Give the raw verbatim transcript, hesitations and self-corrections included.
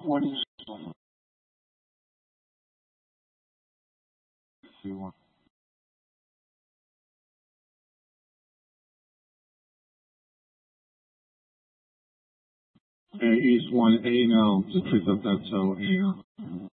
What is one? You want? A is one A now. The truth of that so.